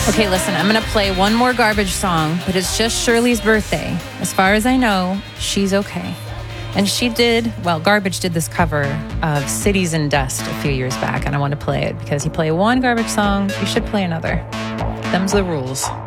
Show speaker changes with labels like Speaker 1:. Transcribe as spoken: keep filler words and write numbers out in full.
Speaker 1: Okay, listen, I'm going to play one more Garbage song, but it's just Shirley's birthday. As far as I know, she's okay. And she did, well, Garbage did this cover of Cities in Dust a few years back, and I want to play it because you play one Garbage song, you should play another. Them's the rules.